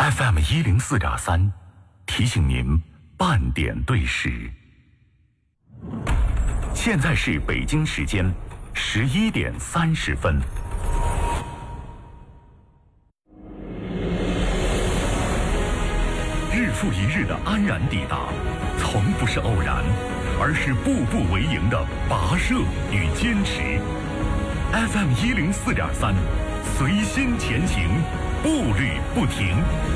FM 104.3，提醒您半点对时。现在是北京时间11点30分。日复一日的安然抵达，从不是偶然，而是步步为营的跋涉与坚持。FM 104.3，随心前行，步履不停。